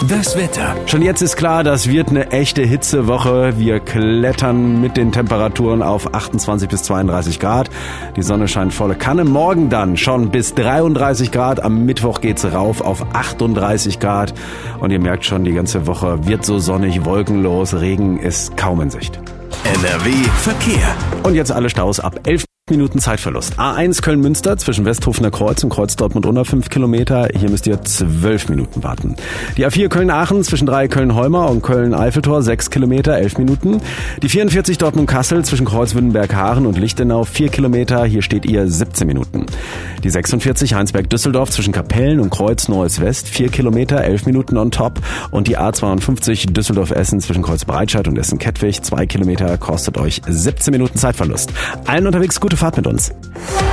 Das Wetter. Schon jetzt ist klar, das wird eine echte Hitzewoche. Wir klettern mit den Temperaturen auf 28 bis 32 Grad. Die Sonne scheint volle Kanne. Morgen dann schon bis 33 Grad. Am Mittwoch geht's rauf auf 38 Grad. Und ihr merkt schon, die ganze Woche wird so sonnig, wolkenlos. Regen ist kaum in Sicht. NRW Verkehr. Und jetzt alle Staus ab 11 Minuten Zeitverlust. A1 Köln-Münster zwischen Westhofener Kreuz und Kreuz Dortmund-Unna 5 Kilometer. Hier müsst ihr 12 Minuten warten. Die A4 Köln-Aachen zwischen 3 Köln-Holmer und Köln-Eiffeltor 6 Kilometer, 11 Minuten. Die 44 Dortmund-Kassel zwischen Kreuz-Wünnenberg-Haaren und Lichtenau 4 Kilometer. Hier steht ihr 17 Minuten. Die 46 Heinsberg-Düsseldorf zwischen Kapellen und Kreuz-Neues-West 4 Kilometer, 11 Minuten on top. Und die A52 Düsseldorf-Essen zwischen Kreuz-Breitscheid und Essen-Kettwig 2 Kilometer kostet euch 17 Minuten Zeitverlust. Allen unterwegs gute Fahrt mit uns.